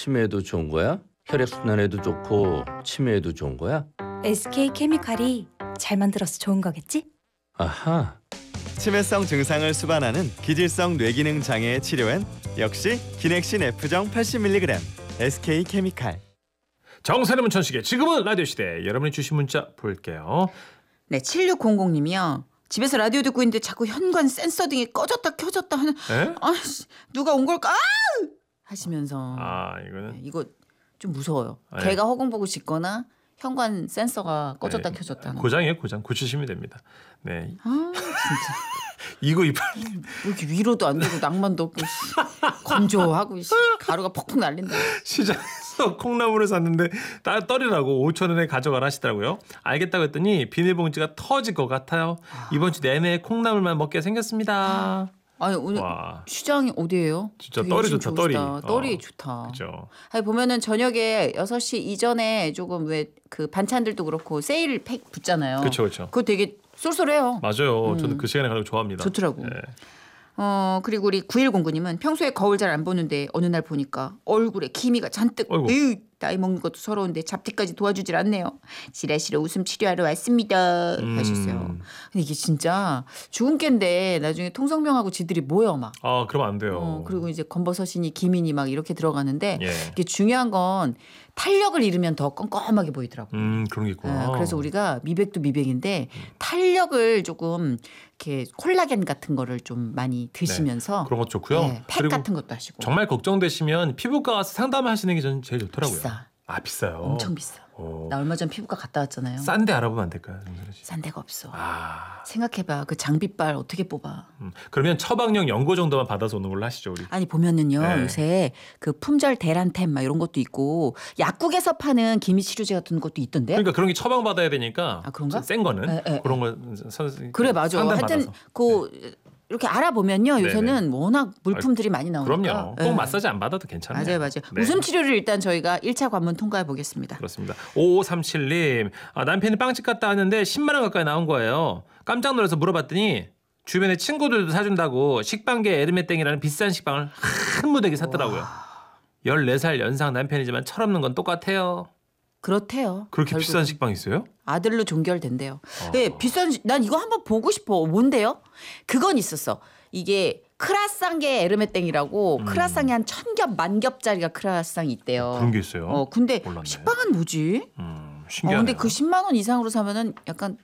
치매에도 좋은 거야? 혈액순환에도 좋고 치매에도 좋은 거야? SK케미칼이 잘 만들어서 좋은 거겠지? 아하. 치매성 증상을 수반하는 기질성 뇌기능 장애의 치료엔 역시 기넥신 F정 80mg SK케미칼. 정선의 문천식의 지금은 라디오 시대. 여러분이 주신 문자 볼게요. 네, 7600님이요. 집에서 라디오 듣고 있는데 자꾸 현관 센서 등이 꺼졌다 켜졌다 하는. 에? 아씨, 누가 온 걸까? 하시면서. 이거는 이거 좀 무서워요. 네. 개가 허공보고 짖거나 현관 센서가 꺼졌다 네. 켜졌다 하는. 고장이에요, 고장. 고치시면 됩니다. 네. 진짜. 2928님. 뭐 이렇게 위로도 안 되고 낭만도 없고 건조하고 가루가 폭풍 날린다. 시장에서 콩나물을 샀는데 떨이라고 5,000원에 가져가라 하시더라고요. 알겠다고 했더니 비닐봉지가 터질 것 같아요. 이번 주 내내 콩나물만 먹게 생겼습니다. 아니 오늘 와. 시장이 어디예요? 진짜 되게 떨이 요즘 좋다, 떨이. 좋으시다. 떨이 좋다. 그렇죠. 아니 보면은 저녁에 6시 이전에 조금 왜 그 반찬들도 그렇고 세일 팩 붙잖아요. 그렇죠. 그거 되게 쏠쏠해요. 맞아요. 저는 그 시간에 가는 거 좋아합니다. 좋더라고. 네. 그리고 우리 9109님은 평소에 거울 잘 안 보는데 어느 날 보니까 얼굴에 기미가 잔뜩. 어이구. 에휴, 나이 먹는 것도 서러운데 잡티까지 도와주질 않네요. 지라시로 웃음 치료하러 왔습니다. 하셨어요. 근데 이게 진짜 죽은 깬데 나중에 통성명하고 지들이 모여 막. 그러면 안 돼요. 그리고 이제 검버섯이니 기민이 막 이렇게 들어가는데 예. 이게 중요한 건 탄력을 잃으면 더 껌껌하게 보이더라고요. 그런 게 있구나. 그래서 우리가 미백도 미백인데 탄력을 조금 이렇게 콜라겐 같은 거를 좀 많이 드시면서 그런 것 좋고요. 네, 팩 그리고 같은 것도 하시고. 정말 걱정되시면 피부과 가서 상담하시는 게 저는 제일 좋더라고요. 비싸. 비싸요. 엄청 비싸. 나 얼마 전 피부과 갔다 왔잖아요. 싼데 알아보면 안 될까요? 정선혜 씨? 싼 데가 없어. 아. 생각해봐. 그 장비빨 어떻게 뽑아. 그러면 처방용 연고 정도만 받아서 오는 걸로 하시죠, 우리. 아니 보면은요. 네. 요새 그 품절 대란템 막 이런 것도 있고 약국에서 파는 기미 치료제 같은 것도 있던데. 그러니까 그런 게 처방 받아야 되니까. 그런가? 센 거는 네. 그런 거 선생님. 그래 맞아. 하여튼 이렇게 알아보면요. 요새는 네네. 워낙 물품들이 많이 나오니까. 그럼요. 꼭 마사지 안 받아도 괜찮아요. 맞아요. 네. 웃음 치료를 일단 저희가 1차 관문 통과해 보겠습니다. 그렇습니다. 5537님. 남편이 빵집 갔다 왔는데 10만 원 가까이 나온 거예요. 깜짝 놀라서 물어봤더니 주변에 친구들도 사준다고 식빵계 에르메땡이라는 비싼 식빵을 한 무더기 샀더라고요. 14살 연상 남편이지만 철없는 건 똑같아요. 그렇대요. 그렇게 결국은. 비싼 식빵 있어요? 아들로 종결된대요. 네, 난 이거 한번 보고 싶어. 뭔데요? 그건 있었어. 이게 크라상계 에르메땡이라고 크라상이 한 1000겹, 10,000겹짜리가 크라상이 있대요. 그런 게 있어요? 근데 몰랐네. 식빵은 뭐지? 신기하네요. 근데 그 10만 원 이상으로 사면은 약간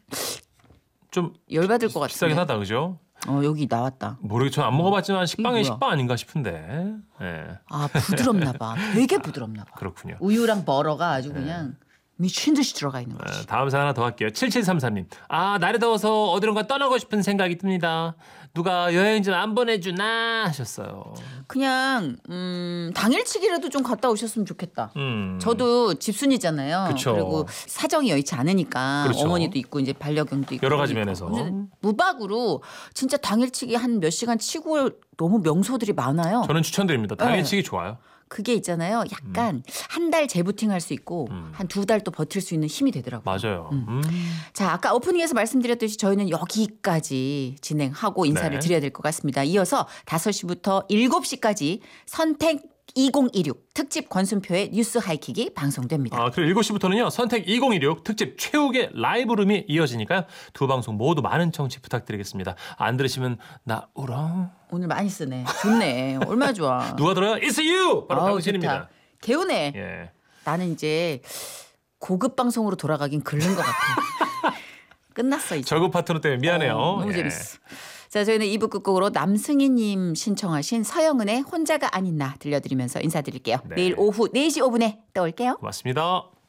좀 열받을 것 같은데. 비싸긴 하다, 그죠? 여기 나왔다. 모르겠 저는 안 먹어봤지만 식빵이 뭐야? 식빵 아닌가 싶은데. 네. 부드럽나 봐. 되게 부드럽나 봐. 그렇군요. 우유랑 버러가 아주 그냥 미친 듯이 들어가 있는 거지. 다음 사연 하나 더 할게요. 7733님. 날이 더워서 어디론가 떠나고 싶은 생각이 듭니다. 누가 여행 좀 안 보내주나 하셨어요. 그냥 당일치기라도 좀 갔다 오셨으면 좋겠다. 저도 집순이잖아요. 그쵸. 그리고 사정이 여의치 않으니까 그렇죠. 어머니도 있고 이제 반려견도 있고 여러 가지 그러니까. 면에서. 근데 무박으로 진짜 당일치기 한 몇 시간 치고 너무 명소들이 많아요. 저는 추천드립니다. 당일치기 좋아요. 그게 있잖아요. 약간 한 달 재부팅할 수 있고 한 2달 또 버틸 수 있는 힘이 되더라고요. 맞아요. 자, 아까 오프닝에서 말씀드렸듯이 저희는 여기까지 진행하고 인사를 네. 드려야 될 것 같습니다. 이어서 5시부터 7시까지 선택 2016 특집 권순표의 뉴스 하이킥이 방송됩니다. 그리고 7시부터는요. 선택 2016 특집 최욱의 라이브룸이 이어지니까요. 두 방송 모두 많은 청취 부탁드리겠습니다. 안 들으시면 나 울어. 오늘 많이 쓰네. 좋네. 얼마나 좋아. 누가 들어요? It's you! 바로 당신입니다. 좋다. 개운해. 예. 나는 이제 고급 방송으로 돌아가긴 글른 것 같아. 끝났어 이제. 저급 파트너 때문에 미안해요. 너무 예. 재밌어. 자, 저희는 2부 끝곡으로 남승희님 신청하신 서영은의 혼자가 아닌 나 들려드리면서 인사드릴게요. 네. 내일 오후 4시 5분에 또 올게요. 고맙습니다.